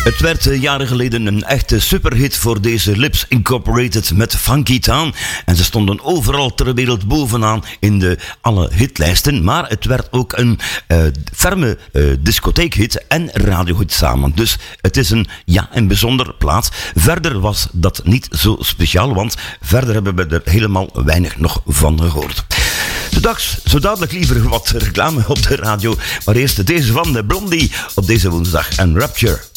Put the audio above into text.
Het werd jaren geleden een echte superhit voor deze Lips Incorporated met Funky Town. En ze stonden overal ter wereld bovenaan in alle hitlijsten. Maar het werd ook een ferme discotheekhit en radiohit samen. Dus het is een bijzondere plaats. Verder was dat niet zo speciaal, want verder hebben we er helemaal weinig nog van gehoord. Zo dadelijk liever wat reclame op de radio. Maar eerst deze van de Blondie op deze woensdag en Rapture.